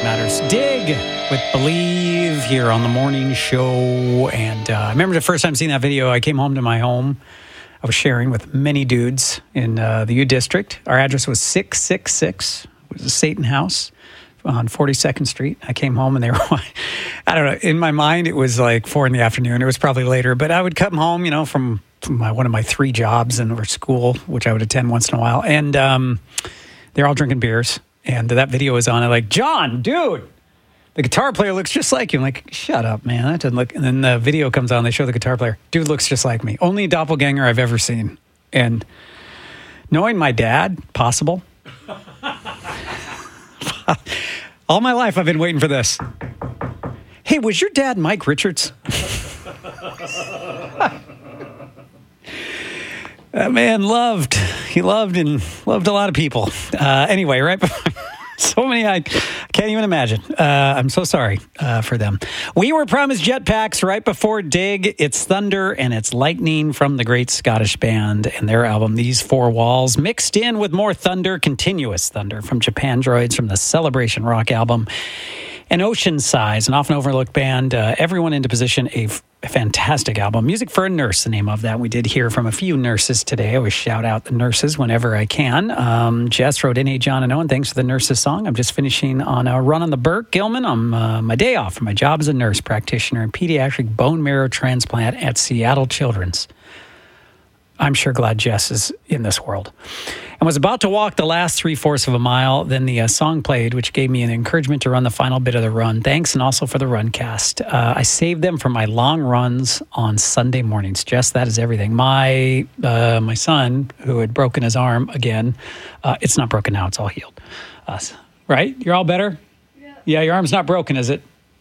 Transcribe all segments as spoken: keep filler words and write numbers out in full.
matters. Dig with Believe here on the morning show. And uh, I remember the first time seeing that video, I came home to my home. I was sharing with many dudes in uh, the U District. Our address was six six six. It was a Satan house on forty-second Street. I came home and they were, I don't know, in my mind, it was like four in the afternoon. It was probably later, but I would come home, you know, from, from my, one of my three jobs and or school, which I would attend once in a while. And um, they're all drinking beers. And that video was on. I'm like, John, dude, the guitar player looks just like you. I'm like, shut up, man. That doesn't look. And then the video comes on. They show the guitar player. Dude looks just like me. Only doppelganger I've ever seen. And knowing my dad, possible. All my life, I've been waiting for this. Hey, was your dad Mike Richards? That man loved, he loved and loved a lot of people. Uh, anyway, right? So many, I can't even imagine. Uh, I'm so sorry uh, for them. We were promised jetpacks right before Dig. It's Thunder and it's Lightning from the Great Scottish Band and their album, These Four Walls, mixed in with more thunder, continuous thunder from Japandroids from the Celebration Rock album. And Ocean Size, an often overlooked band, uh, Everyone into Position, a, f- a fantastic album. Music for a Nurse, the name of that. We did hear from a few nurses today. I always shout out the nurses whenever I can. Um, Jess wrote in, hey, John and Owen, thanks for the nurses song. I'm just finishing on a run on the Burke Gilman on uh, my day off for my job as a nurse practitioner in pediatric bone marrow transplant at Seattle Children's. I'm sure glad Jess is in this world. And was about to walk the last three-fourths of a mile. Then the uh, song played, which gave me an encouragement to run the final bit of the run. Thanks, and also for the run cast. Uh, I saved them for my long runs on Sunday mornings. Jess, that is everything. My uh, my son, who had broken his arm again, uh, it's not broken now. It's all healed. Uh, right? You're all better? Yeah. Yeah, your arm's not broken, is it?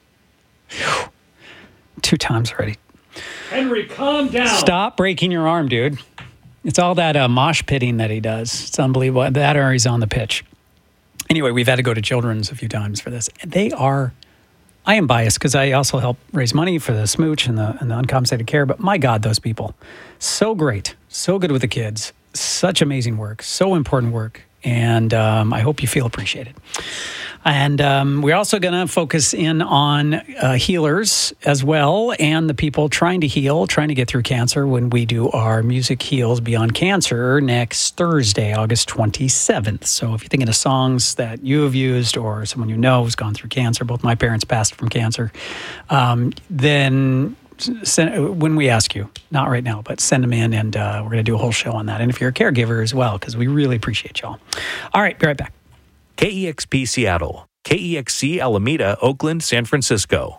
Whew. Two times already. Henry, calm down. Stop breaking your arm, dude. It's all that uh, mosh pitting that he does. It's unbelievable. That or he's on the pitch. Anyway, we've had to go to Children's a few times for this. They are, I am biased because I also help raise money for the smooch and the, and the uncompensated care. But my God, those people, so great, so good with the kids, such amazing work, so important work. And um, I hope you feel appreciated. And um, we're also going to focus in on uh, healers as well and the people trying to heal, trying to get through cancer when we do our Music Heals Beyond Cancer next Thursday, August twenty-seventh. So if you're thinking of songs that you have used or someone you know who's gone through cancer, both my parents passed from cancer, um, then send, when we ask you, not right now, but send them in and uh, we're going to do a whole show on that. And if you're a caregiver as well, because we really appreciate y'all. All right, be right back. K E X P Seattle, K E X C Alameda, Oakland, San Francisco.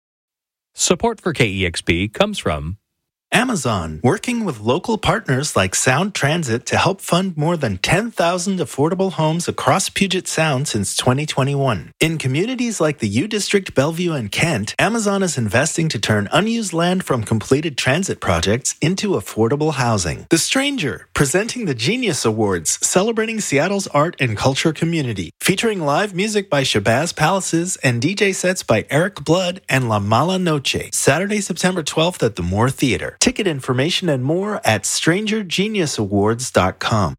Support for K E X P comes from Amazon, working with local partners like Sound Transit to help fund more than ten thousand affordable homes across Puget Sound since twenty twenty-one. In communities like the U District, Bellevue, and Kent, Amazon is investing to turn unused land from completed transit projects into affordable housing. The Stranger, presenting the Genius Awards, celebrating Seattle's art and culture community, featuring live music by Shabazz Palaces and D J sets by Eric Blood and La Mala Noche, Saturday, September twelfth at the Moore Theater. Ticket information and more at stranger genius awards dot com.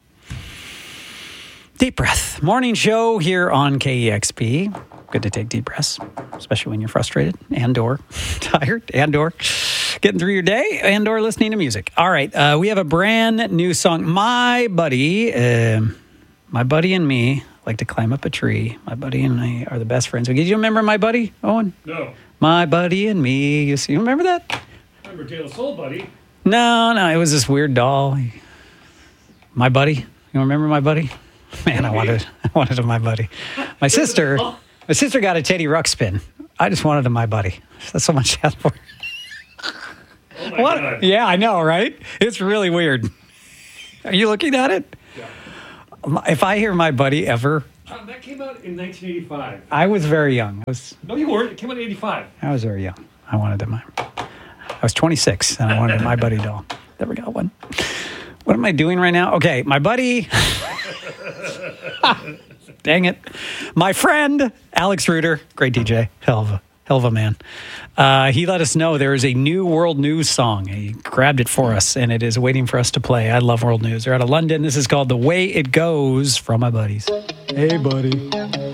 Deep breath. Morning show here on K E X P. Good to take deep breaths, especially when you're frustrated and or tired and or getting through your day and or listening to music. All right, uh, we have a brand new song. My buddy, uh, my buddy and me like to climb up a tree. My buddy and I are the best friends. Did you remember My Buddy, Owen? No. My Buddy and Me. You see, you remember that? Remember De La Soul, buddy? No, no, it was this weird doll. My Buddy. You remember My Buddy? Man, I wanted, I wanted a My Buddy. My sister, my sister got a Teddy Ruxpin. I just wanted a My Buddy. That's so much out for. Oh my What? God. Yeah, I know, right? It's really weird. Are you looking at it? Yeah. If I hear My Buddy ever, Um, that came out in nineteen eighty-five. I was very young. I was, No, you weren't. It came out in eighty-five. I was very young. I wanted a My. I was twenty-six and I wanted a My Buddy doll. Never got one. What am I doing right now? Okay, my buddy. Dang it. My friend, Alex Reuter, great D J, hell of a, hell of a man. Uh, he let us know there is a new World News song. He grabbed it for us, and it is waiting for us to play. I love World News. They're out of London. This is called The Way It Goes from my buddies. Hey, buddy.